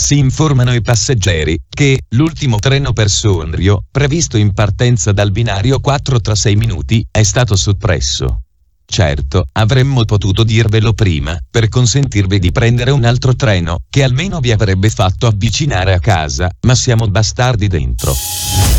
si informano i passeggeri che l'ultimo treno per Sondrio, previsto in partenza dal binario 4 tra 6 minuti, è stato soppresso. Certo, avremmo potuto dirvelo prima, per consentirvi di prendere un altro treno, che almeno vi avrebbe fatto avvicinare a casa, ma siamo bastardi dentro.